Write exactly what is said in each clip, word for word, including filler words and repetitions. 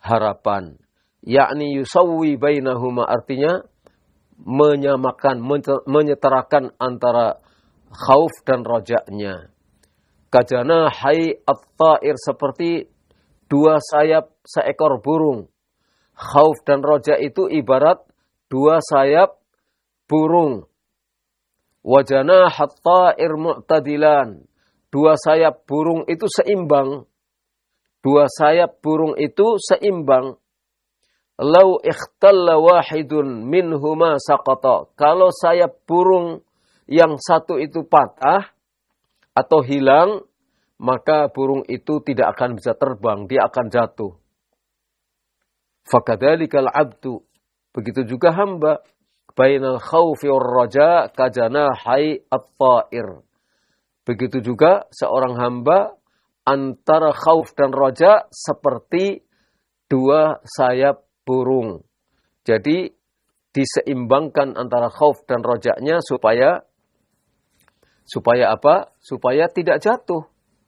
harapan. Yakni yusawwi bainahuma, artinya menyamakan, menyetarakan antara khauf dan roja'nya. Kajana hai at-ta'ir, seperti dua sayap seekor burung. Khauf dan roja itu ibarat dua sayap burung. Wajana hat-ta'ir mu'tadilan, dua sayap burung itu seimbang. Dua sayap burung itu seimbang. Lau ikhtalla wahidun minhuma saqata. Kalau sayap burung yang satu itu patah atau hilang, maka burung itu tidak akan bisa terbang, dia akan jatuh. Fakadzalikal abdu, begitu juga hamba. Bainal khaufi war raja kajanahai at-ta'ir. Begitu juga seorang hamba antara khauf dan raja seperti dua sayap burung. Jadi diseimbangkan antara khauf dan roja'nya supaya supaya apa? Supaya tidak jatuh.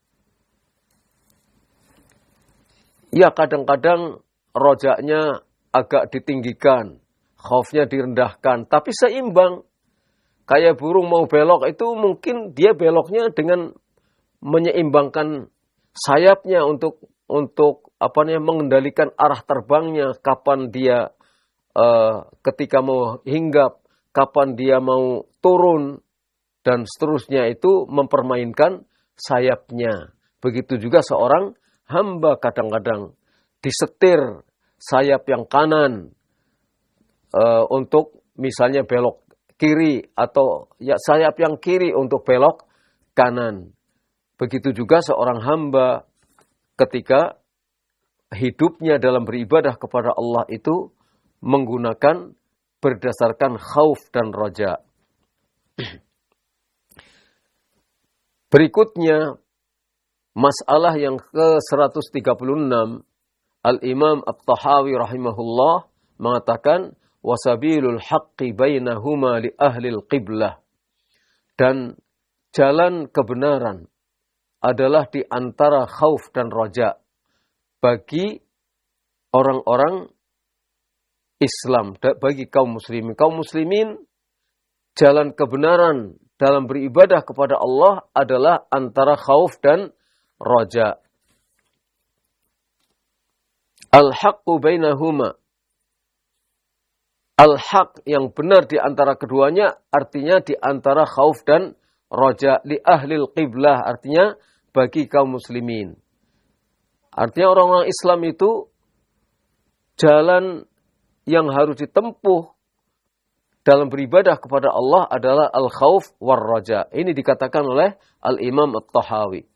Ya, kadang-kadang roja'nya agak ditinggikan, khaufnya direndahkan, tapi seimbang. Kayak burung mau belok itu mungkin dia beloknya dengan menyeimbangkan sayapnya untuk untuk apa namanya mengendalikan arah terbangnya, kapan dia uh, ketika mau hinggap, kapan dia mau turun, dan seterusnya, itu mempermainkan sayapnya. Begitu juga seorang hamba kadang-kadang disetir sayap yang kanan uh, untuk misalnya belok kiri, atau ya sayap yang kiri untuk belok kanan. Begitu juga seorang hamba ketika hidupnya dalam beribadah kepada Allah itu menggunakan berdasarkan khauf dan roja. Berikutnya, masalah yang ke seratus tiga puluh enam, Al-Imam At-Tahawi rahimahullah mengatakan, wasabilul haqqi bainahuma li ahlil qiblah. Dan jalan kebenaran adalah di antara khauf dan roja bagi orang-orang Islam, bagi kaum muslimin. Kaum muslimin, jalan kebenaran dalam beribadah kepada Allah adalah antara khauf dan roja. Al-haqqu bainahuma. Al-haq, yang benar di antara keduanya, artinya di antara khauf dan roja. Li ahlil qiblah, artinya bagi kaum muslimin. Artinya orang-orang Islam itu jalan yang harus ditempuh dalam beribadah kepada Allah adalah al-khauf war raja. Ini dikatakan oleh Al-Imam At-Tahawi.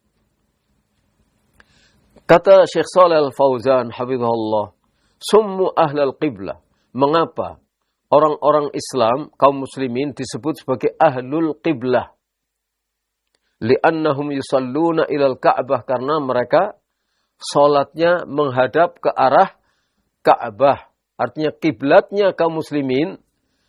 Kata Syekh Shalih Al-Fauzan hafizahullah, summu ahlal qiblah. Mengapa orang-orang Islam, kaum muslimin disebut sebagai ahlul qiblah? Li'annahum yusalluna ilal Ka'bah, karena mereka salatnya menghadap ke arah Ka'bah. Artinya kiblatnya kaum muslimin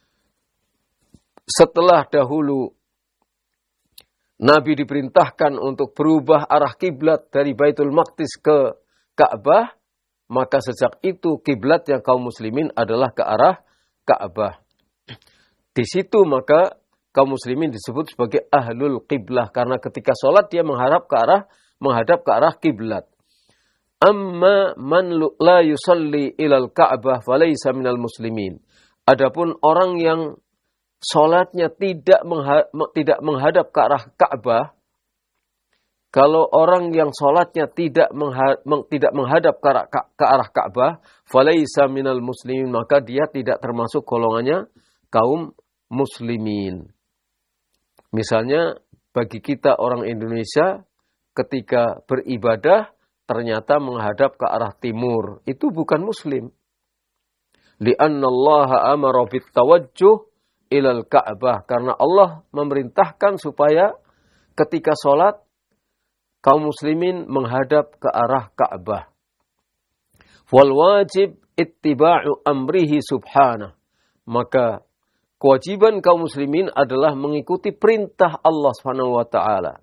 setelah dahulu Nabi diperintahkan untuk berubah arah kiblat dari Baitul Maqdis ke Ka'bah, maka sejak itu kiblat yang kaum muslimin adalah ke arah Ka'bah. Di situ maka kaum muslimin disebut sebagai ahlul qiblah, karena ketika sholat dia menghadap ke arah menghadap ke arah kiblat. Amma man la yusalli ilal Ka'bah falaysa minal muslimin. Adapun orang yang sholatnya tidak menghadap, tidak menghadap ke arah Ka'bah, kalau orang yang sholatnya tidak menghadap, tidak menghadap ke arah, ke arah Ka'bah, falaysa minal muslimin, maka dia tidak termasuk golongannya kaum muslimin. Misalnya bagi kita orang Indonesia, ketika beribadah ternyata menghadap ke arah timur, itu bukan muslim. Li'anna Allah amara bitawajjuh ilal Ka'bah, karena Allah memerintahkan supaya ketika sholat kaum muslimin menghadap ke arah Ka'bah. Wal wajib ittiba'u amrihi subhanah. Maka kewajiban kaum muslimin adalah mengikuti perintah Allah Subhanahu wa taala.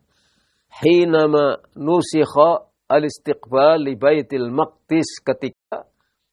Hinama nusikha al-istiqbal li Baitil Maqdis, ketika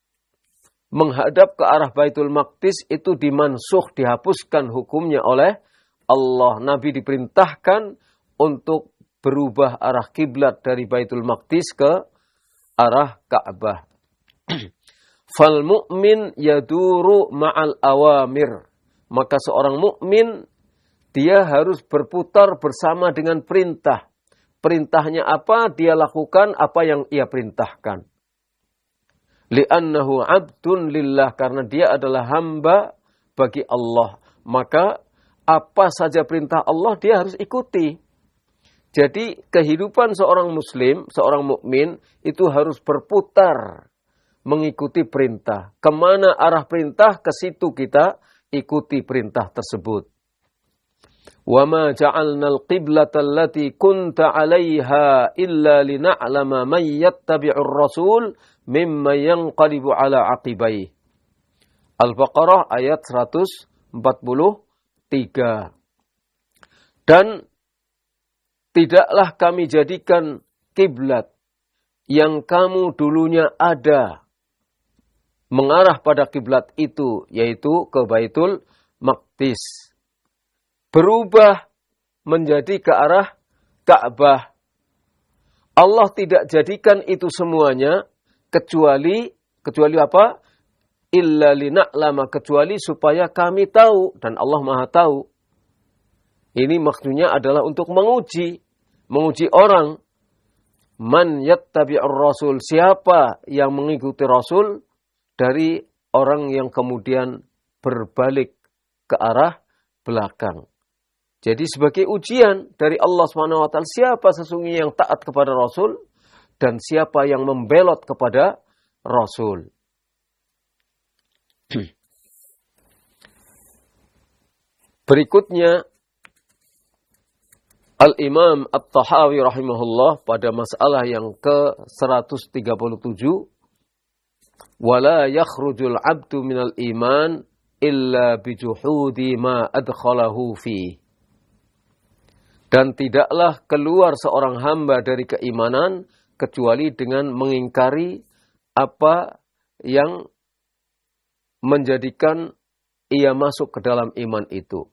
menghadap ke arah Baitul Maqdis itu dimansuh, dihapuskan hukumnya oleh Allah. Nabi diperintahkan untuk berubah arah kiblat dari Baitul Maqdis ke arah Ka'bah. Fal mu'min yaduru ma'al awamir. Maka seorang mukmin dia harus berputar bersama dengan perintah. Perintahnya apa? Dia lakukan apa yang ia perintahkan. Li'annahu abdun lillah. Karena dia adalah hamba bagi Allah. Maka apa saja perintah Allah dia harus ikuti. Jadi kehidupan seorang muslim, seorang mukmin itu harus berputar mengikuti perintah. Kemana arah perintah, ke situ kita ikuti perintah tersebut. وَمَا جَعَلْنَا الْقِبْلَةَ الَّتِي كُنْتَ عَلَيْهَا إِلَّا لِنَعْلَمَ مَنْ يَتَّبِعُ الرَّسُولِ مِمَّنْ يَنْقَلِبُ عَلَى عَقِبَيْهِ. Al-Baqarah ayat seratus empat puluh tiga. Dan tidaklah kami jadikan kiblat yang kamu dulunya ada mengarah pada kiblat itu, yaitu ke Baitul Maqdis, berubah menjadi ke arah Ka'bah. Allah tidak jadikan itu semuanya kecuali kecuali apa? Illa lina'lama, kecuali supaya kami tahu, dan Allah Maha tahu. Ini maksudnya adalah untuk menguji, menguji orang. Man yattabi'ur rasul, siapa yang mengikuti Rasul dari orang yang kemudian berbalik ke arah belakang. Jadi sebagai ujian dari Allah subhanahu wa taala, siapa sesungguhnya yang taat kepada Rasul dan siapa yang membelot kepada Rasul. Berikutnya Al-Imam At-Tahawi rahimahullah pada masalah yang ke seratus tiga puluh tujuh, wala yakhrujul abdu minal iman illa bijuhudi ma adkhalahu fi. Dan tidaklah keluar seorang hamba dari keimanan kecuali dengan mengingkari apa yang menjadikan ia masuk ke dalam iman itu.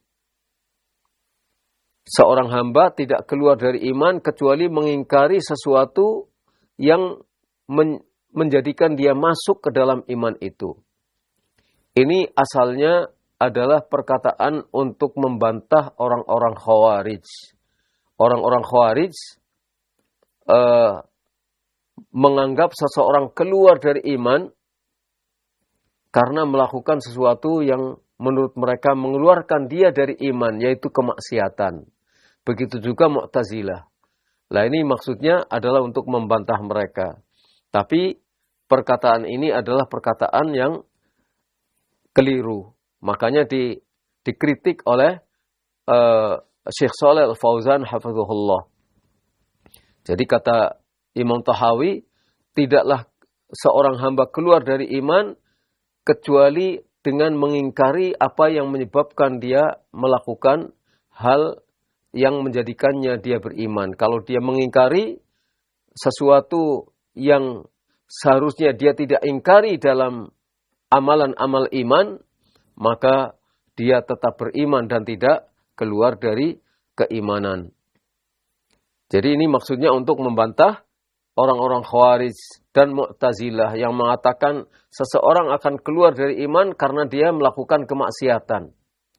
Seorang hamba tidak keluar dari iman kecuali mengingkari sesuatu yang men- menjadikan dia masuk ke dalam iman itu. Ini asalnya adalah perkataan untuk membantah orang-orang Khawarij. Orang-orang Khawarij uh, menganggap seseorang keluar dari iman karena melakukan sesuatu yang menurut mereka mengeluarkan dia dari iman, yaitu kemaksiatan. Begitu juga Mu'tazilah. Nah, ini maksudnya adalah untuk membantah mereka. Tapi perkataan ini adalah perkataan yang keliru. Makanya di, dikritik oleh uh, Syekh Shalih Al-Fauzan hafizahullah. Jadi kata Imam Tahawi, tidaklah seorang hamba keluar dari iman kecuali dengan mengingkari apa yang menyebabkan dia melakukan hal yang menjadikannya dia beriman. Kalau dia mengingkari sesuatu yang seharusnya dia tidak ingkari dalam amalan-amal iman, maka dia tetap beriman dan tidak keluar dari keimanan. Jadi ini maksudnya untuk membantah orang-orang Khawarij dan Mu'tazilah yang mengatakan seseorang akan keluar dari iman karena dia melakukan kemaksiatan.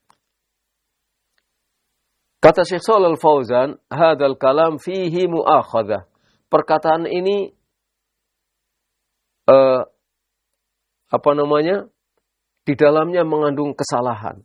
Kata Syekh Shalih Al-Fauzan, hadzal kalam fihi mu'akhadzah. Perkataan ini uh, apa namanya? Di dalamnya mengandung kesalahan.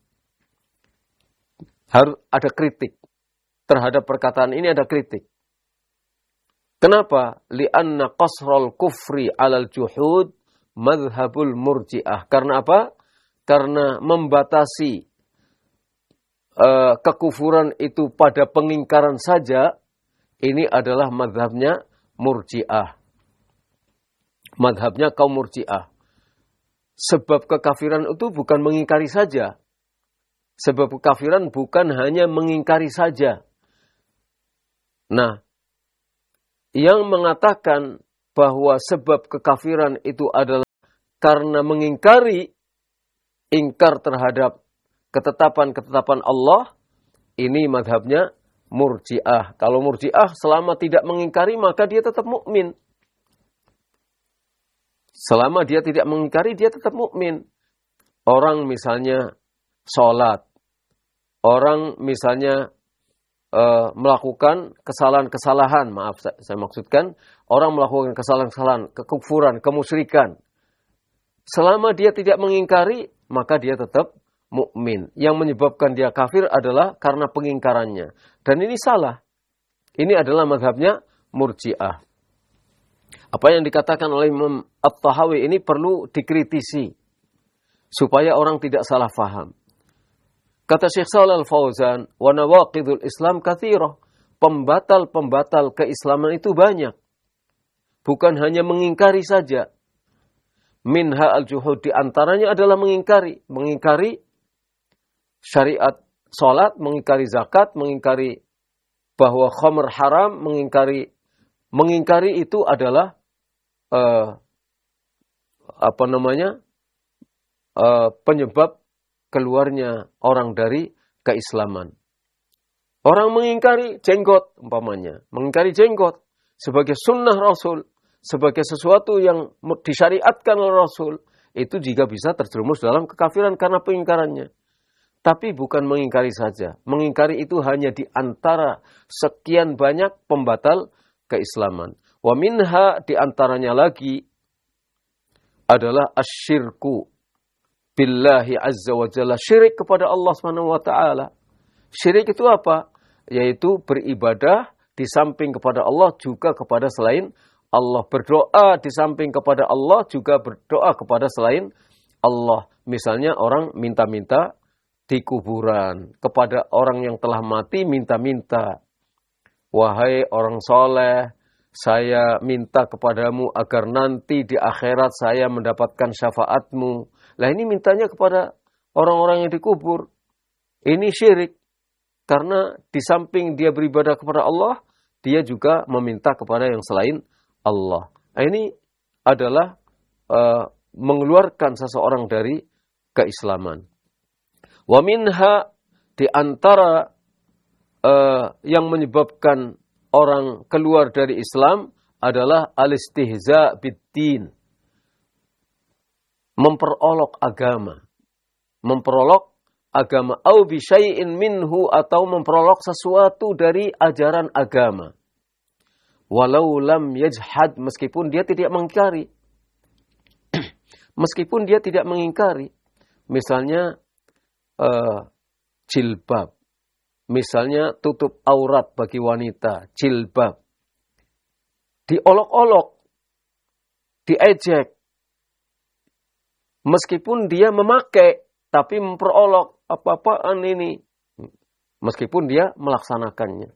Harus ada kritik. Terhadap perkataan ini ada kritik. Kenapa? Li'anna qasral kufri 'alal juhud madhhabul murji'ah. Karena apa? Karena membatasi uh, kekufuran itu pada pengingkaran saja, ini adalah madhabnya murji'ah. Madhabnya kaum murji'ah. Sebab kekafiran itu bukan mengingkari saja. Sebab kekafiran bukan hanya mengingkari saja. Nah, yang mengatakan bahwa sebab kekafiran itu adalah karena mengingkari, ingkar terhadap ketetapan-ketetapan Allah, ini madhabnya Murji'ah. Kalau Murji'ah selama tidak mengingkari maka dia tetap mukmin. Selama dia tidak mengingkari dia tetap mukmin. Orang misalnya sholat, orang misalnya uh, melakukan kesalahan-kesalahan, maaf saya, saya maksudkan orang melakukan kesalahan-kesalahan, kekufuran, kemusyrikan. Selama dia tidak mengingkari maka dia tetap mukmin. Yang menyebabkan dia kafir adalah karena pengingkarannya. Dan ini salah. Ini adalah mazhabnya Murji'ah. Apa yang dikatakan oleh Imam At-Tahawi ini perlu dikritisi supaya orang tidak salah faham. Kata Syekh Shalal Al-Fauzan, wa nawaqidul Islam katsirah. Pembatal-pembatal keislaman itu banyak. Bukan hanya mengingkari saja. Minha al-juhud, di antaranya adalah mengingkari, mengingkari syariat salat, mengingkari zakat, mengingkari bahwa khamr haram, mengingkari mengingkari itu adalah uh, apa namanya? Uh, penyebab keluarnya orang dari keislaman. Orang mengingkari jenggot umpamanya, mengingkari jenggot sebagai sunnah Rasul, sebagai sesuatu yang disyariatkan oleh Rasul, itu juga bisa terjerumus dalam kekafiran karena pengingkarannya. Tapi bukan mengingkari saja. Mengingkari itu hanya di antara sekian banyak pembatal keislaman. Wa minha, di antaranya lagi adalah asyirku billahi azza wa jalla, syirik kepada Allah subhanahu wa ta'ala. Syirik itu apa? Yaitu beribadah di samping kepada Allah juga kepada selain Allah, berdoa di samping kepada Allah juga berdoa kepada selain Allah. Misalnya orang minta-minta di kuburan, kepada orang yang telah mati minta-minta. Wahai orang soleh, saya minta kepadamu agar nanti di akhirat saya mendapatkan syafaatmu. Lah ini mintanya kepada orang-orang yang dikubur. Ini syirik. Karena di samping dia beribadah kepada Allah, dia juga meminta kepada yang selain Allah. Nah, ini adalah uh, mengeluarkan seseorang dari keislaman. Wa minha, di antara uh, yang menyebabkan orang keluar dari Islam adalah al-istihza bid-din. Memperolok agama. Memperolok agama. Au bi syai'in minhu, atau memperolok sesuatu dari ajaran agama. Walau lam yajhad, meskipun dia tidak mengingkari. Meskipun dia tidak mengingkari. Misalnya uh, jilbab. Misalnya tutup aurat bagi wanita, jilbab. Diolok-olok, diejek. Meskipun dia memakai, tapi memperolok, apa-apaan ini. Meskipun dia melaksanakannya.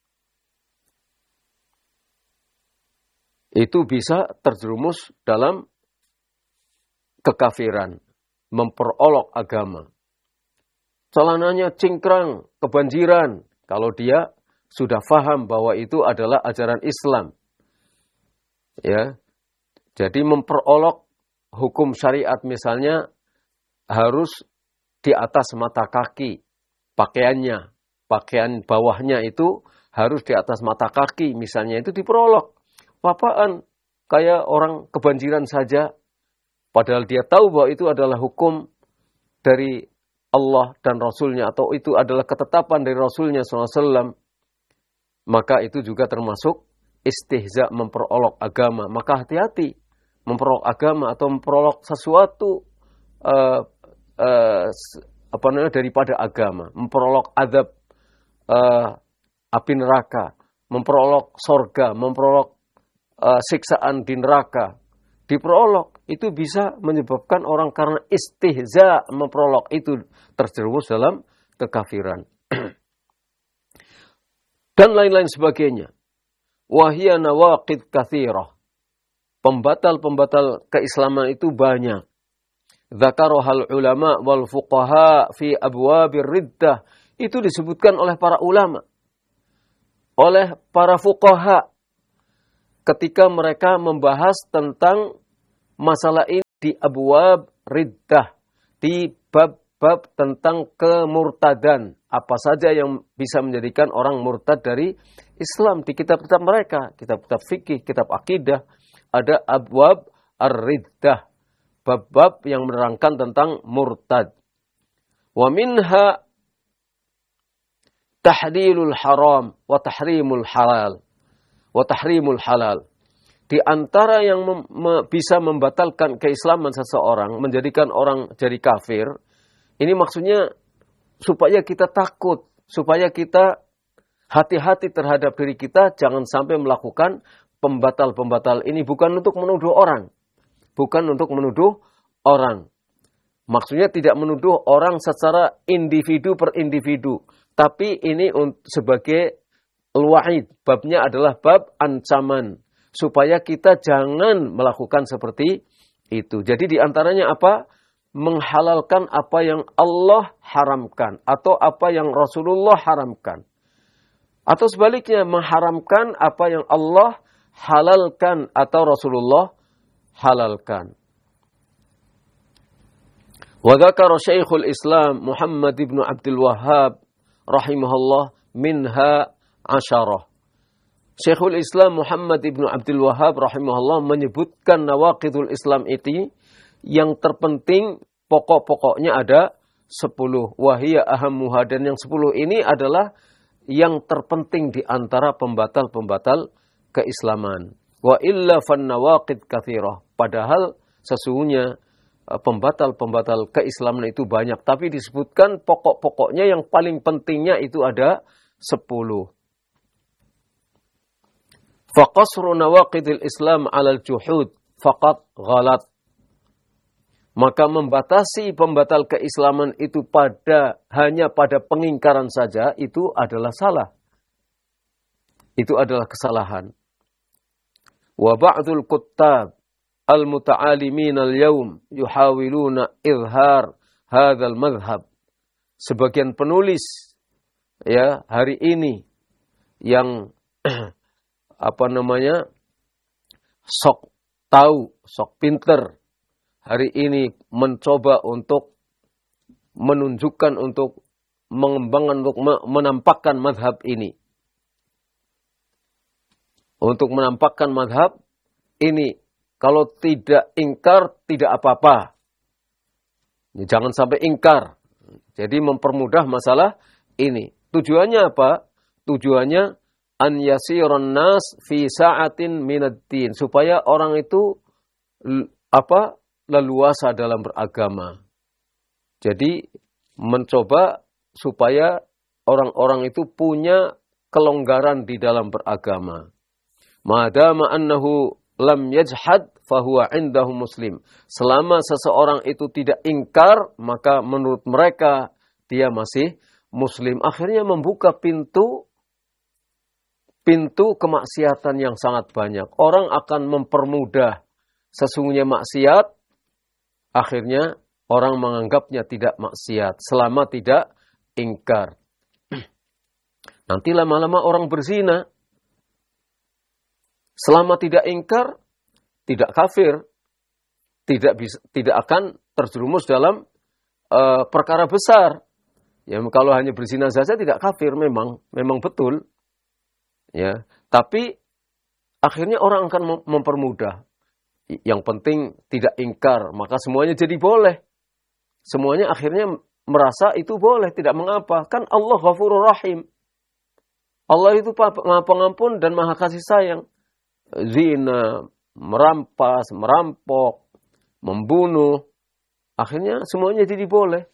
Itu bisa terjerumus dalam kekafiran. Memperolok agama. Celananya cingkrang, kebanjiran. Kalau dia sudah faham bahwa itu adalah ajaran Islam. Ya. Jadi memperolok hukum syariat misalnya harus di atas mata kaki pakaiannya. Pakaian bawahnya itu harus di atas mata kaki. Misalnya itu diperolok. Apaan? Kayak orang kebanjiran saja. Padahal dia tahu bahwa itu adalah hukum dari Allah dan Rasulnya, atau itu adalah ketetapan dari Rasulnya shallallahu alaihi wasallam, maka itu juga termasuk istihza, memperolok agama. Maka hati-hati memperolok agama atau memperolok sesuatu uh, uh, apa namanya daripada agama, memperolok azab uh, api neraka, memperolok sorga, memperolok uh, siksaan di neraka. Diperolok, itu bisa menyebabkan orang karena istihza memperolok itu terjerumus dalam kekafiran. Dan lain-lain sebagainya. Wahia nawaqid katsirah. Pembatal-pembatal keislaman itu banyak. Dzakarohal ulama wal fuqaha fi abwabir riddah. Itu disebutkan oleh para ulama. Oleh para fuqaha. Ketika mereka membahas tentang masalah ini. di abwab riddah, di bab-bab tentang kemurtadan. Apa saja yang bisa menjadikan orang murtad dari Islam di kitab-kitab mereka, kitab-kitab fikih, kitab akidah, ada abwab ar-riddah, bab-bab yang menerangkan tentang murtad. Wa minha tahlilul haram wa tahrimul halal. Wa tahrimul halal. Di antara yang mem me bisa membatalkan keislaman seseorang, menjadikan orang jadi kafir, ini maksudnya supaya kita takut, supaya kita hati-hati terhadap diri kita, jangan sampai melakukan pembatal-pembatal ini. Bukan untuk menuduh orang. Bukan untuk menuduh orang. Maksudnya tidak menuduh orang secara individu per individu. Tapi ini sebagai al-wa'id. Babnya adalah bab ancaman. Supaya kita jangan melakukan seperti itu. Jadi diantaranya apa? Menghalalkan apa yang Allah haramkan. Atau apa yang Rasulullah haramkan. Atau sebaliknya mengharamkan apa yang Allah halalkan atau Rasulullah halalkan. Wa dzakara Syekhul Islam Muhammad ibn Abdul Wahhab rahimahullah minha asyarah. Syekhul Islam Muhammad ibn Abdul Wahhab rahimahullah menyebutkan nawaqidul Islam itu yang terpenting pokok-pokoknya ada sepuluh. Wahiyya ahammuha, dan yang sepuluh ini adalah yang terpenting di antara pembatal-pembatal keislaman. Wa illa fan nawaqid katsirah. Padahal sesungguhnya pembatal-pembatal keislaman itu banyak, tapi disebutkan pokok-pokoknya yang paling pentingnya itu ada sepuluh. Faqasru nawaqidil Islam 'alal juhud faqat ghalat. Maka membatasi pembatal keislaman itu pada hanya pada pengingkaran saja itu adalah salah. Itu adalah kesalahan. Wa ba'dul kuttab al-muta'alimin al-yawm yuhawiluna izhar hadzal madhhab. Sebagian penulis ya hari ini yang apa namanya sok tahu, sok pinter, hari ini mencoba untuk menunjukkan, untuk mengembangkan, untuk menampakkan madhab ini. Untuk menampakkan madhab ini. Kalau tidak ingkar, tidak apa-apa. Jangan sampai ingkar. Jadi mempermudah masalah ini. Tujuannya apa? Tujuannya an yasiron nas fi sa'atin minad-din. Supaya orang itu apa? Leluasa dalam beragama. Jadi mencoba supaya orang-orang itu punya kelonggaran di dalam beragama. Madama annahu lam yajhad fahuwa indahu muslim. Selama seseorang itu tidak ingkar, maka menurut mereka dia masih muslim. Akhirnya membuka pintu pintu kemaksiatan yang sangat banyak. Orang akan mempermudah sesungguhnya maksiat. Akhirnya orang menganggapnya tidak maksiat selama tidak ingkar. Nanti lama-lama orang berzina. Selama tidak ingkar, tidak kafir. Tidak bisa, tidak akan terjerumus dalam uh, perkara besar. Ya, kalau hanya berzina saja tidak kafir, memang memang betul. Ya, tapi akhirnya orang akan mempermudah. Yang penting tidak ingkar, maka semuanya jadi boleh. Semuanya akhirnya merasa itu boleh, tidak mengapa. Kan Allah Ghafurur Rahim. Allah itu Maha Pengampun dan Maha Kasih Sayang. Zina, merampas, merampok, membunuh, akhirnya semuanya jadi boleh.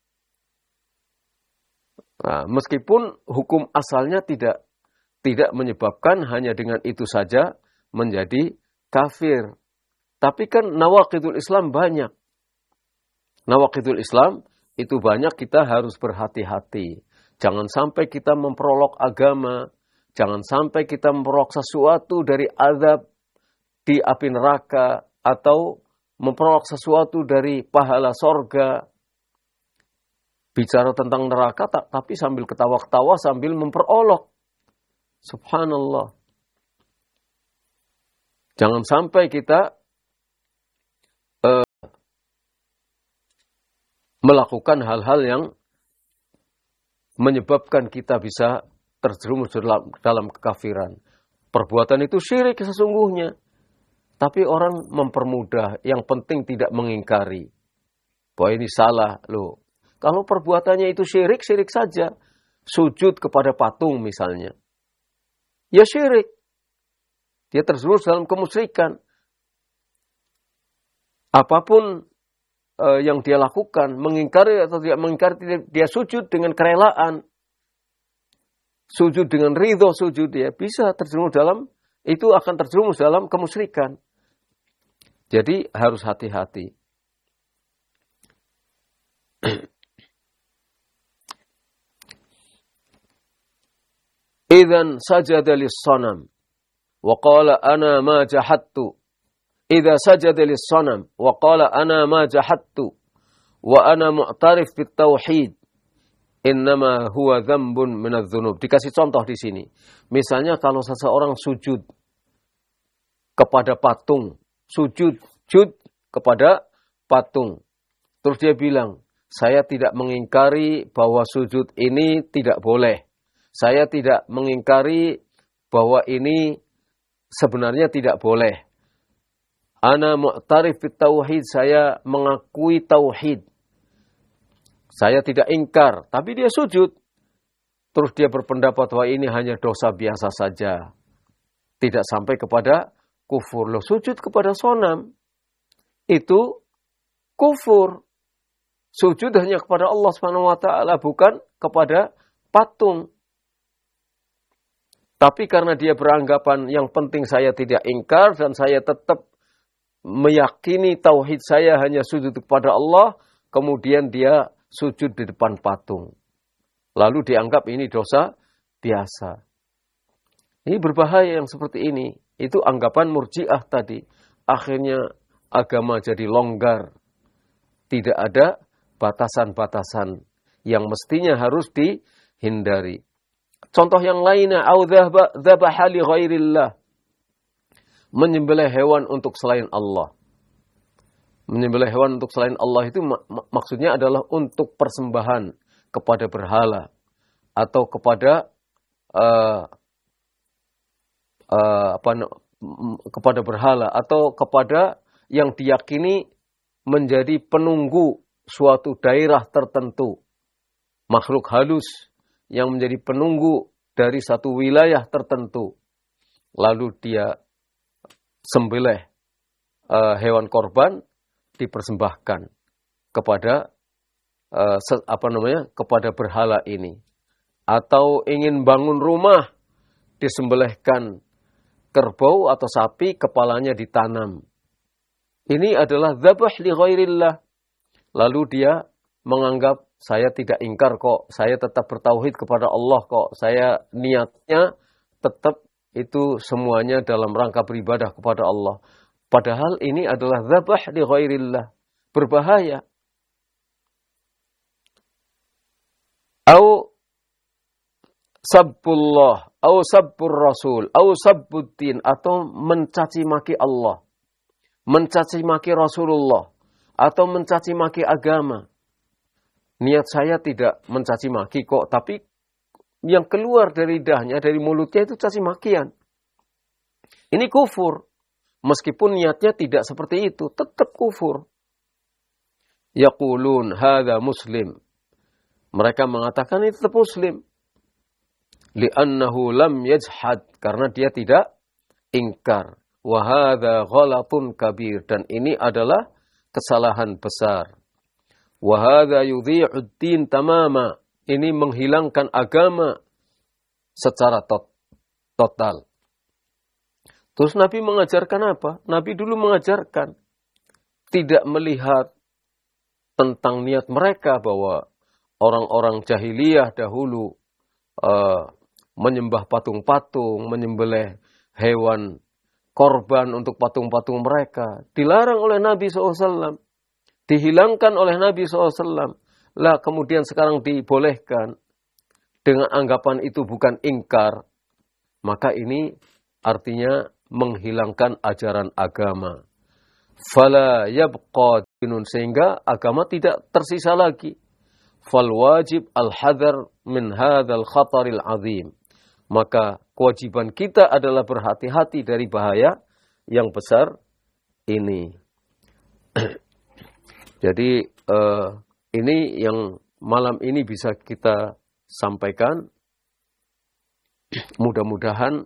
Nah, meskipun hukum asalnya tidak tidak menyebabkan hanya dengan itu saja menjadi kafir. Tapi kan nawaqidul Islam banyak. Nawaqidul Islam itu banyak, kita harus berhati-hati. Jangan sampai kita memperolok agama. Jangan sampai kita memperolok sesuatu dari azab di api neraka. Atau memperolok sesuatu dari pahala sorga. Bicara tentang neraka tapi sambil ketawa-ketawa sambil memperolok. Subhanallah. Jangan sampai kita melakukan hal-hal yang menyebabkan kita bisa terjerumus dalam, dalam kekafiran. Perbuatan itu syirik sesungguhnya. Tapi orang mempermudah, yang penting tidak mengingkari. Bahwa ini salah loh. Kalau perbuatannya itu syirik, syirik saja. Sujud kepada patung misalnya. Ya syirik. Dia terjerumus dalam kemusyrikan. Apapun uh, yang dia lakukan, mengingkari atau tidak mengingkari, dia sujud dengan kerelaan. Sujud dengan ridho sujud, dia bisa terjerumus dalam, itu akan terjerumus dalam kemusyrikan. Jadi harus hati-hati. Idzan sajada lis-sanam wa qala ana ma jahadtu. Idza sajada lis-sanam wa qala ana ma jahadtu wa ana mu'tarif bit tauhid. Innama huwa dzambun minadz-dzunub. Dikasih contoh di sini. Misalnya kalau seseorang sujud kepada patung, sujud sujud kepada patung. Terus dia bilang, saya tidak mengingkari bahwa sujud ini tidak boleh. Saya tidak mengingkari bahwa ini sebenarnya tidak boleh. Ana mu'tarif bit tauhid, saya mengakui tauhid. Saya tidak ingkar, tapi dia sujud. Terus dia berpendapat bahwa ini hanya dosa biasa saja. Tidak sampai kepada kufur. Loh, sujud kepada sonam itu kufur. Sujud hanya kepada Allah Subhanahu wa taala, bukan kepada patung. Tapi karena dia beranggapan yang penting saya tidak ingkar dan saya tetap meyakini tauhid saya hanya sujud kepada Allah, kemudian dia sujud di depan patung. Lalu dianggap ini dosa biasa. Ini berbahaya yang seperti ini. Itu anggapan murji'ah tadi. Akhirnya agama jadi longgar. Tidak ada batasan-batasan yang mestinya harus dihindari. Contoh yang lainnya, au dzabaha li ghairillah. Menyembelih hewan untuk selain Allah. Menyembelih hewan untuk selain Allah itu mak- maksudnya adalah untuk persembahan kepada berhala atau kepada uh, uh, apa kepada berhala atau kepada yang diyakini menjadi penunggu suatu daerah tertentu, makhluk halus yang menjadi penunggu dari satu wilayah tertentu, lalu dia sembelih uh, hewan korban dipersembahkan kepada uh, apa namanya kepada berhala ini, atau ingin bangun rumah disembelihkan kerbau atau sapi, kepalanya ditanam. Ini adalah dzabh li ghairillah. Lalu dia menganggap saya tidak ingkar kok, saya tetap bertauhid kepada Allah kok, saya niatnya tetap itu semuanya dalam rangka beribadah kepada Allah. Padahal ini adalah dzabh li ghairillah. Berbahaya. Au sabbullah, au sabbur rasul, au sabbuddin, atau mencaci maki Allah, mencaci maki Rasulullah, atau mencaci maki agama. Niat saya tidak mencaci maki kok, tapi yang keluar dari lidahnya, dari mulutnya itu caci makian. Ini kufur. Meskipun niatnya tidak seperti itu, tetap kufur. Yaqulun hadza muslim. Mereka mengatakan itu tetap muslim. Li'annahu lam yajhad, karena dia tidak ingkar. Wa hadza ghalatun kabir, dan ini adalah kesalahan besar. Wa hadza yudhi'ud din tamama, ini menghilangkan agama secara tot- total. Terus Nabi mengajarkan apa? Nabi dulu mengajarkan tidak melihat tentang niat mereka, bahwa orang-orang jahiliyah dahulu uh, menyembah patung-patung, menyembelih hewan korban untuk patung-patung mereka. Dilarang oleh Nabi shallallahu alaihi wasallam. Dihilangkan oleh Nabi shallallahu alaihi wasallam. Lah kemudian sekarang dibolehkan. Dengan anggapan itu bukan ingkar. Maka ini artinya menghilangkan ajaran agama. fala yabqa dinun, sehingga agama tidak tersisa lagi. Fal wajib al-hadar min hadzal khataril azim. Maka kewajiban kita adalah berhati-hati dari bahaya yang besar ini. Jadi uh, ini yang malam ini bisa kita sampaikan. Mudah-mudahan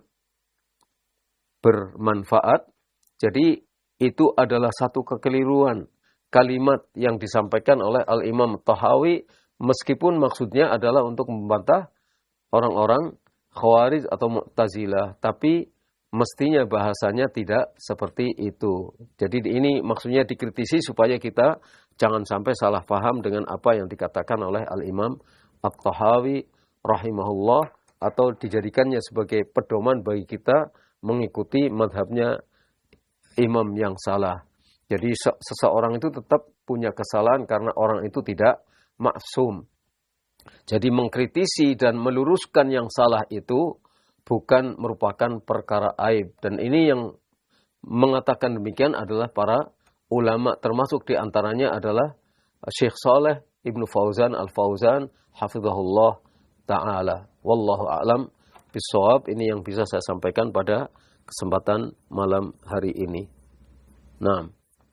bermanfaat. Jadi itu adalah satu kekeliruan kalimat yang disampaikan oleh Al-Imam Tahawi, meskipun maksudnya adalah untuk membantah orang-orang Khawarij atau Mu'tazilah, tapi mestinya bahasanya tidak seperti itu. Jadi ini maksudnya dikritisi supaya kita jangan sampai salah paham dengan apa yang dikatakan oleh Al-Imam At-Tahawi rahimahullah, atau dijadikannya sebagai pedoman bagi kita mengikuti madhabnya imam yang salah. Jadi seseorang itu tetap punya kesalahan karena orang itu tidak maksum. Jadi mengkritisi dan meluruskan yang salah itu bukan merupakan perkara aib. Dan ini yang mengatakan demikian adalah para ulama, termasuk diantaranya adalah Syekh Saleh Ibnu Fauzan Al-Fauzan hafizahullah ta'ala. Wallahu a'lam bishawab. Ini yang bisa saya sampaikan pada kesempatan malam hari ini. Naam.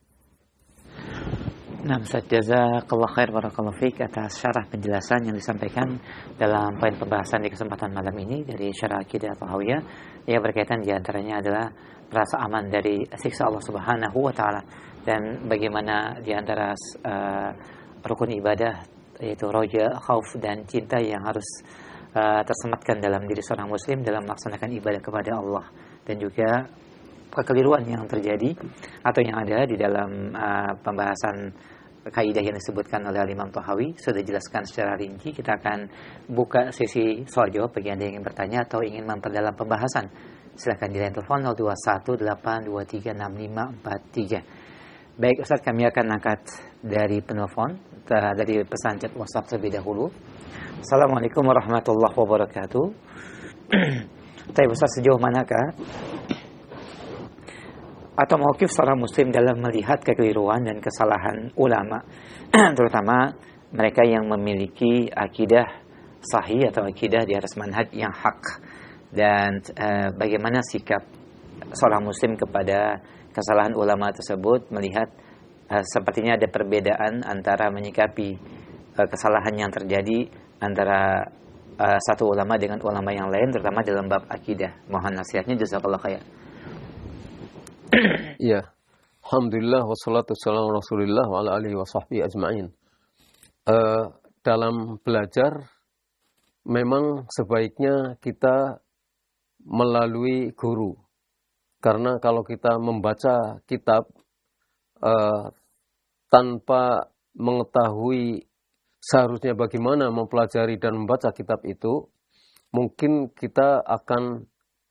Nah, Ustaz, jazakallah khair barakallahu fiik atas syarah penjelasan yang disampaikan dalam poin pembahasan di kesempatan malam ini dari syarah Aqidah Tahawiyah yang berkaitan di antaranya adalah rasa aman dari siksa Allah Subhanahu wa taala, dan bagaimana di antara uh, rukun ibadah yaitu roja, khauf dan cinta yang harus uh, tersematkan dalam diri seorang muslim dalam melaksanakan ibadah kepada Allah, dan juga kekeliruan yang terjadi atau yang ada di dalam uh, pembahasan kaidah yang disebutkan oleh Imam Tahawi sudah dijelaskan secara rinci. Kita akan buka sesi soal jawab bagi Anda yang ingin bertanya atau ingin memperdalam pembahasan. Silakan di line telepon nol dua satu delapan dua tiga enam lima empat tiga. Baik Ustaz, kami akan angkat dari penelpon, dari pesan chat WhatsApp terlebih dahulu. Assalamualaikum warahmatullahi wabarakatuh. Tapi Ustaz, sejauh manakah atau mauqif seorang muslim dalam melihat kekeliruan dan kesalahan ulama, terutama mereka yang memiliki akidah sahih atau akidah di atas manhaj yang hak, dan e, bagaimana sikap seorang muslim kepada kesalahan ulama tersebut, melihat e, sepertinya ada perbedaan antara menyikapi e, kesalahan yang terjadi antara e, satu ulama dengan ulama yang lain, terutama dalam bab akidah. Mohon nasihatnya, jazakallah khair. Ya, alhamdulillah wassalatu wassalamu rasulillah wa ala alihi wa sahbihi ajma'in. Uh, dalam belajar memang sebaiknya kita melalui guru. Karena kalau kita membaca kitab uh, tanpa mengetahui seharusnya bagaimana mempelajari dan membaca kitab itu, mungkin kita akan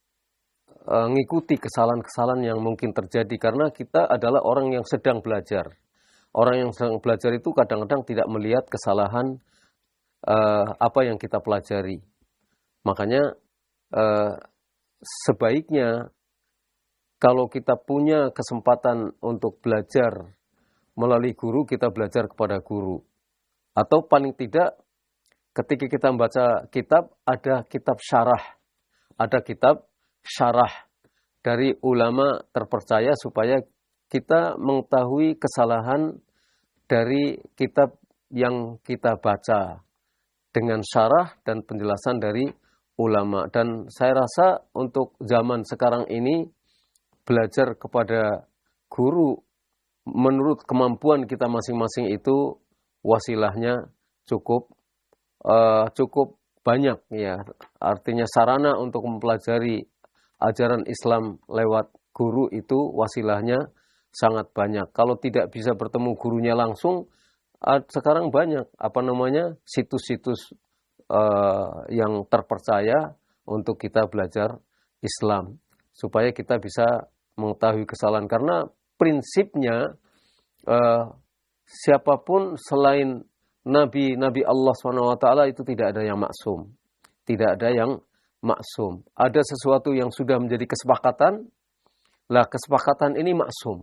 mengikuti kesalahan-kesalahan yang mungkin terjadi karena kita adalah orang yang sedang belajar. Orang yang sedang belajar itu kadang-kadang tidak melihat kesalahan uh, apa yang kita pelajari. Makanya uh, sebaiknya kalau kita punya kesempatan untuk belajar melalui guru, kita belajar kepada guru. Atau paling tidak ketika kita membaca kitab, ada kitab syarah, ada kitab syarah dari ulama terpercaya supaya kita mengetahui kesalahan dari kitab yang kita baca dengan syarah dan penjelasan dari ulama. Dan saya rasa untuk zaman sekarang ini belajar kepada guru menurut kemampuan kita masing-masing itu wasilahnya cukup uh, cukup banyak ya. Artinya sarana untuk mempelajari ajaran Islam lewat guru itu wasilahnya sangat banyak. Kalau tidak bisa bertemu gurunya langsung, sekarang banyak apa namanya situs-situs uh, yang terpercaya untuk kita belajar Islam supaya kita bisa mengetahui kesalahan. Karena prinsipnya uh, siapapun selain Nabi Nabi Allah subhanahu wa taala itu tidak ada yang maksum, tidak ada yang maksum. Ada sesuatu yang sudah menjadi kesepakatan, lah kesepakatan ini maksum.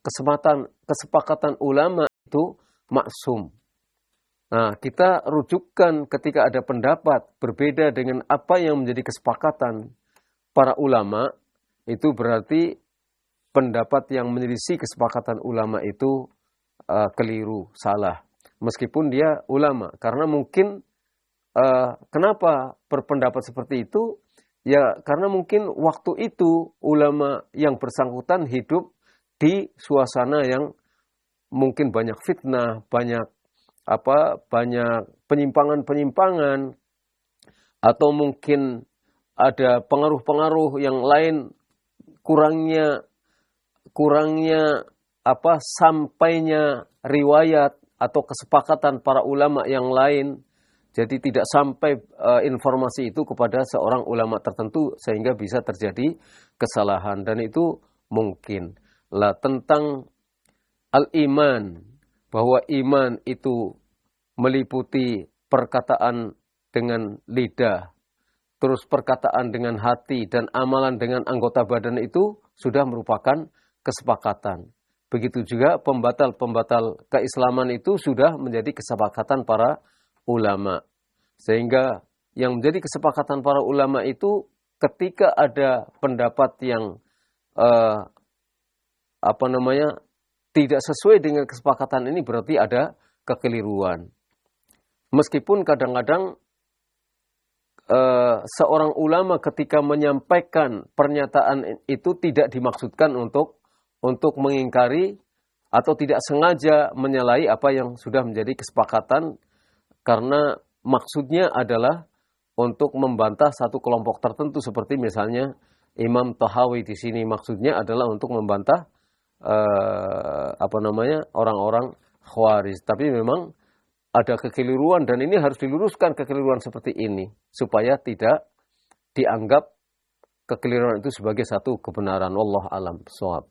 kesempatan kesepakatan ulama itu maksum. Nah, kita rujukkan ketika ada pendapat berbeda dengan apa yang menjadi kesepakatan para ulama, itu berarti pendapat yang menyelisih kesepakatan ulama itu uh, keliru, salah. Meskipun dia ulama, karena mungkin uh, kenapa berpendapat seperti itu? Ya, karena mungkin waktu itu ulama yang bersangkutan hidup di suasana yang mungkin banyak fitnah, banyak apa, banyak penyimpangan-penyimpangan, atau mungkin ada pengaruh-pengaruh yang lain, kurangnya kurangnya apa sampainya riwayat atau kesepakatan para ulama yang lain. Jadi tidak sampai uh, informasi itu kepada seorang ulama tertentu sehingga bisa terjadi kesalahan, dan itu mungkin. Lah, tentang al-iman, bahwa iman itu meliputi perkataan dengan lidah, terus perkataan dengan hati, dan amalan dengan anggota badan, itu sudah merupakan kesepakatan. Begitu juga pembatal-pembatal keislaman itu sudah menjadi kesepakatan para ulama. Sehingga yang menjadi kesepakatan para ulama itu ketika ada pendapat yang uh, apa namanya tidak sesuai dengan kesepakatan ini, berarti ada kekeliruan. Meskipun kadang-kadang uh, seorang ulama ketika menyampaikan pernyataan itu tidak dimaksudkan untuk untuk mengingkari atau tidak sengaja menyalahi apa yang sudah menjadi kesepakatan, karena maksudnya adalah untuk membantah satu kelompok tertentu, seperti misalnya Imam Tahawi di sini maksudnya adalah untuk membantah uh, apa namanya orang-orang Khawarij. Tapi memang ada kekeliruan, dan ini harus diluruskan kekeliruan seperti ini supaya tidak dianggap kekeliruan itu sebagai satu kebenaran. Wallahu a'lam bishawab.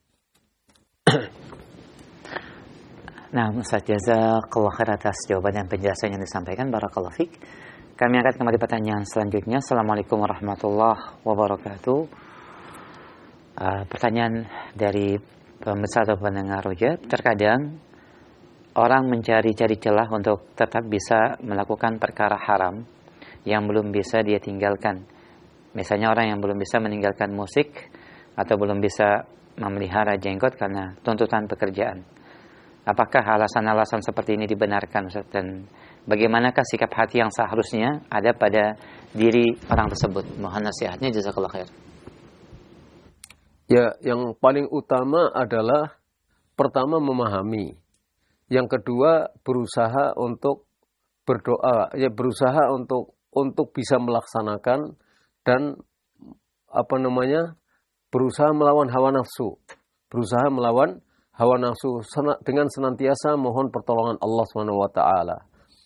Nah, Ustaz, jazakallahu khair atas jawaban dan penjelasan yang disampaikan. Barakallahu fiik. Kami angkat kembali pertanyaan selanjutnya. Assalamualaikum warahmatullahi wabarakatuh. Uh, pertanyaan dari pemirsa atau pendengar Roja. Terkadang orang mencari-cari celah untuk tetap bisa melakukan perkara haram yang belum bisa dia tinggalkan. Misalnya orang yang belum bisa meninggalkan musik atau belum bisa memelihara jenggot karena tuntutan pekerjaan. Apakah alasan-alasan seperti ini dibenarkan, Ustaz? Dan bagaimanakah sikap hati yang seharusnya ada pada diri orang tersebut? Mohon nasihatnya, jazakallahu khair. Ya, yang paling utama adalah pertama memahami. Yang kedua berusaha untuk berdoa, ya berusaha untuk untuk bisa melaksanakan, dan apa namanya? berusaha melawan hawa nafsu. Berusaha melawan hawa nafsu dengan senantiasa mohon pertolongan Allah subhanahu wa taala.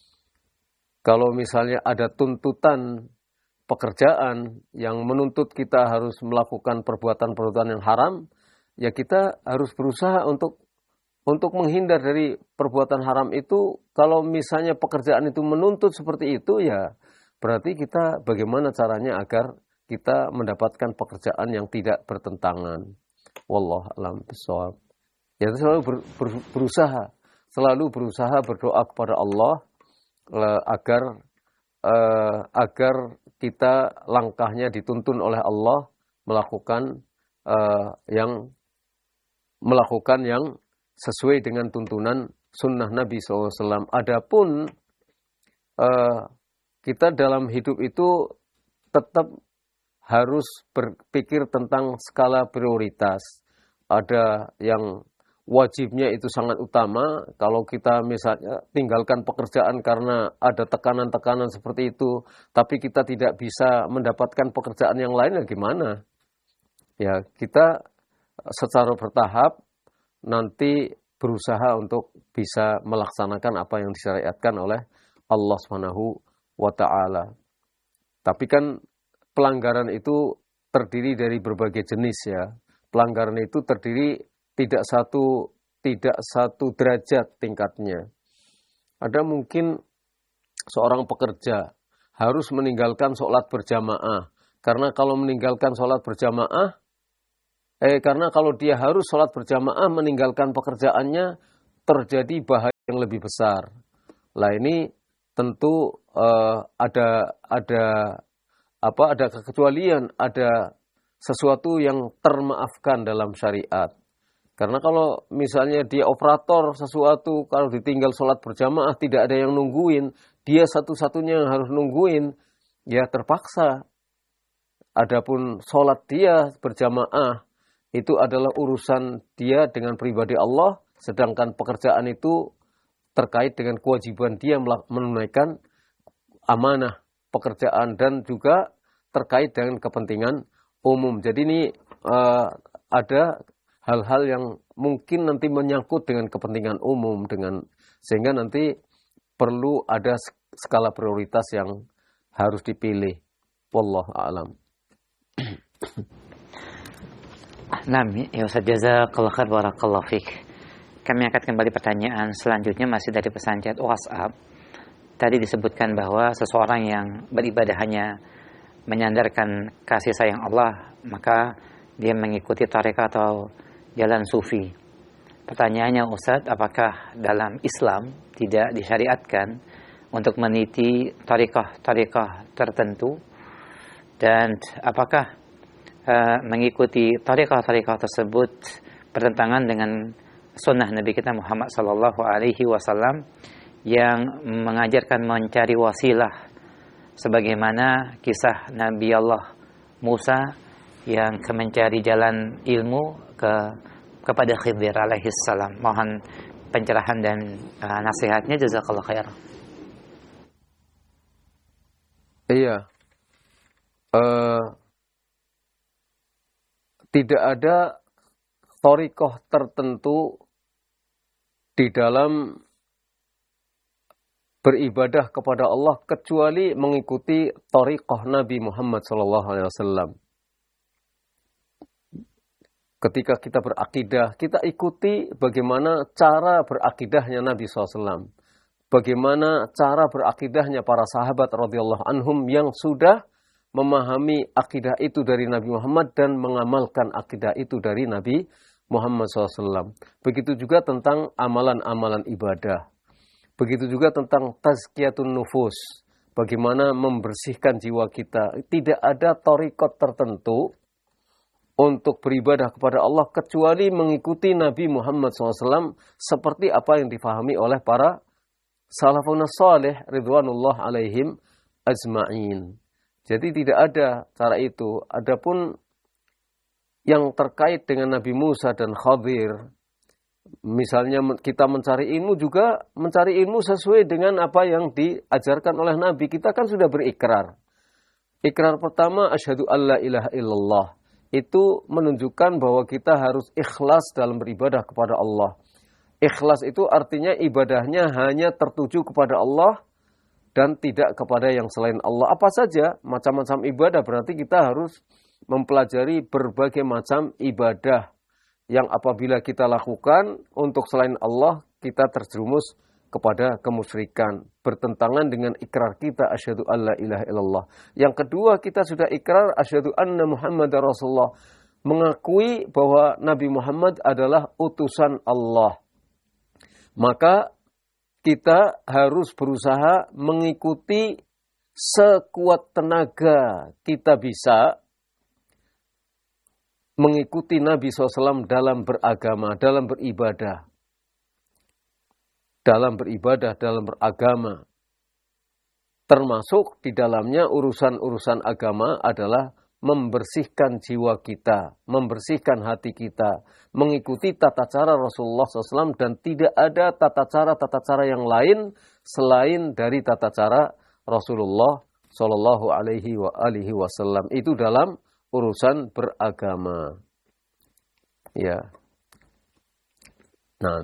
Kalau misalnya ada tuntutan pekerjaan yang menuntut kita harus melakukan perbuatan-perbuatan yang haram, ya kita harus berusaha untuk untuk menghindar dari perbuatan haram itu. Kalau misalnya pekerjaan itu menuntut seperti itu, ya berarti kita bagaimana caranya agar kita mendapatkan pekerjaan yang tidak bertentangan. Wallahu a'lam bishawab. Ya, selalu ber, ber, berusaha, selalu berusaha berdoa kepada Allah uh, agar uh, agar kita langkahnya dituntun oleh Allah melakukan uh, yang melakukan yang sesuai dengan tuntunan sunnah Nabi shallallahu alaihi wasallam. Adapun uh, kita dalam hidup itu tetap harus berpikir tentang skala prioritas. Ada yang wajibnya itu sangat utama. Kalau kita misalnya tinggalkan pekerjaan karena ada tekanan-tekanan seperti itu, tapi kita tidak bisa mendapatkan pekerjaan yang lain, ya gimana? Ya, kita secara bertahap nanti berusaha untuk bisa melaksanakan apa yang disyariatkan oleh Allah subhanahu wa taala. Tapi kan pelanggaran itu terdiri dari berbagai jenis, ya. Pelanggaran itu terdiri tidak satu tidak satu derajat tingkatnya. Ada mungkin seorang pekerja harus meninggalkan sholat berjamaah, karena kalau meninggalkan sholat berjamaah Eh, karena kalau dia harus sholat berjamaah meninggalkan pekerjaannya, terjadi bahaya yang lebih besar. Lah ini tentu uh, ada ada apa ada kekecualian, ada sesuatu yang termaafkan dalam syariat. Karena kalau misalnya dia operator sesuatu, kalau ditinggal sholat berjamaah tidak ada yang nungguin, dia satu-satunya yang harus nungguin, ya terpaksa. Adapun sholat dia berjamaah itu adalah urusan dia dengan pribadi Allah, sedangkan pekerjaan itu terkait dengan kewajiban dia menunaikan amanah pekerjaan dan juga terkait dengan kepentingan umum. Jadi ini uh, ada hal-hal yang mungkin nanti menyangkut dengan kepentingan umum, dengan sehingga nanti perlu ada skala prioritas yang harus dipilih. Wallahu a'lam. Nah, ya Ustaz, jazakallahu khair, barakallahu fik. Kami angkat kembali pertanyaan selanjutnya masih dari pesan chat WhatsApp. Tadi disebutkan bahwa seseorang yang beribadah hanya menyandarkan kasih sayang Allah, maka dia mengikuti tarekat atau jalan sufi. Pertanyaannya Ustaz, apakah dalam Islam tidak disyariatkan untuk meniti tarekat-tarekat tertentu? Dan apakah uh, mengikuti tarekat-tarekat tersebut bertentangan dengan sunnah Nabi kita Muhammad sallallahu alaihi wasallam yang mengajarkan mencari wasilah, sebagaimana kisah Nabi Allah Musa yang mencari jalan ilmu ke kepada Khidir alaihi salam. Mohon pencerahan dan uh, nasihatnya, jazakallahu khair. Iya. Uh, tidak ada thariqah tertentu di dalam beribadah kepada Allah kecuali mengikuti thariqah Nabi Muhammad sallallahu alaihi wasallam. Ketika kita berakidah, kita ikuti bagaimana cara berakidahnya Nabi shallallahu alaihi wasallam. Bagaimana cara berakidahnya para sahabat radhiyallahu anhum yang sudah memahami akidah itu dari Nabi Muhammad dan mengamalkan akidah itu dari Nabi Muhammad shallallahu alaihi wasallam. Begitu juga tentang amalan-amalan ibadah. Begitu juga tentang tazkiyatun nufus. Bagaimana membersihkan jiwa kita. Tidak ada thariqat tertentu untuk beribadah kepada Allah kecuali mengikuti Nabi Muhammad shallallahu alaihi wasallam seperti apa yang difahami oleh para salafun salih ridwanullah alaihim ajma'in. Jadi tidak ada cara itu. Adapun yang terkait dengan Nabi Musa dan Khadir, misalnya kita mencari ilmu juga mencari ilmu sesuai dengan apa yang diajarkan oleh Nabi. Kita kan sudah berikrar. Ikrar pertama, asyhadu alla ilaha illallah. Itu menunjukkan bahwa kita harus ikhlas dalam beribadah kepada Allah. Ikhlas itu artinya ibadahnya hanya tertuju kepada Allah dan tidak kepada yang selain Allah. Apa saja macam-macam ibadah, berarti kita harus mempelajari berbagai macam ibadah yang apabila kita lakukan untuk selain Allah, kita terjerumus kepada kemusyrikan, bertentangan dengan ikrar kita asyhadu alla ilaha illallah. Yang kedua, kita sudah ikrar asyhadu anna Muhammadar Rasulullah, mengakui bahwa Nabi Muhammad adalah utusan Allah. Maka kita harus berusaha mengikuti sekuat tenaga kita bisa mengikuti Nabi shallallahu alaihi wasallam dalam beragama, dalam beribadah. Dalam beribadah, dalam beragama. Termasuk di dalamnya urusan-urusan agama adalah membersihkan jiwa kita, membersihkan hati kita, mengikuti tata cara Rasulullah shallallahu alaihi wasallam dan tidak ada tata cara-tata cara yang lain selain dari tata cara Rasulullah shallallahu alaihi wasallam. Itu dalam urusan beragama. Ya. Nah.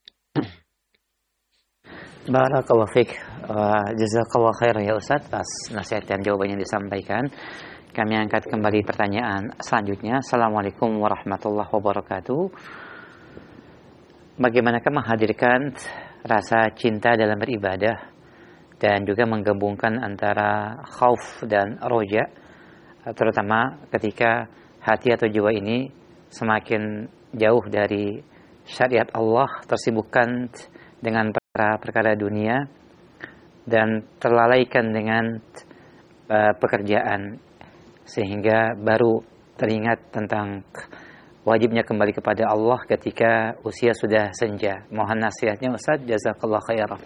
Barakallahu fiik. Uh, jazakallahu khair ya Ustaz atas nasihat dan jawaban yang disampaikan. Kami angkat kembali pertanyaan selanjutnya. Assalamualaikum warahmatullahi wabarakatuh. Bagaimanakah menghadirkan rasa cinta dalam beribadah dan juga menggabungkan antara khauf dan roja, terutama ketika hati atau jiwa ini semakin jauh dari syariat Allah, tersibukkan dengan perkara-perkara dunia, dan terlalaikan dengan uh, pekerjaan, sehingga baru teringat tentang wajibnya kembali kepada Allah ketika usia sudah senja. Mohon nasihatnya Ustaz, jazakallah khairan.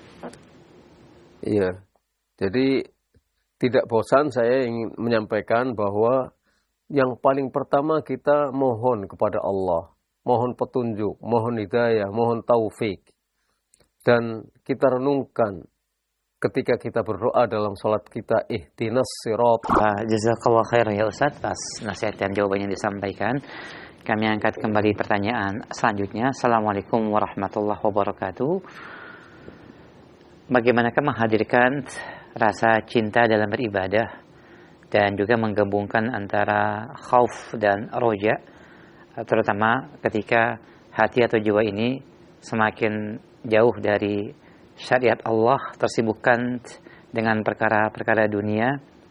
Iya, jadi tidak bosan saya ingin menyampaikan bahwa yang paling pertama kita mohon kepada Allah, mohon petunjuk, mohon hidayah, mohon taufik, dan kita renungkan ketika kita berdoa dalam salat kita, ihdinas sirat. Uh, jazakallah khairan ya Ustaz atas nasihat dan jawaban yang disampaikan. Kami angkat kembali pertanyaan selanjutnya. Assalamualaikum warahmatullahi wabarakatuh. Bagaimanakah menghadirkan rasa cinta dalam beribadah dan juga menggabungkan antara khauf dan roja, terutama ketika hati atau jiwa ini semakin jauh dari syariat Allah, tersibukkan dengan perkara-perkara dunia,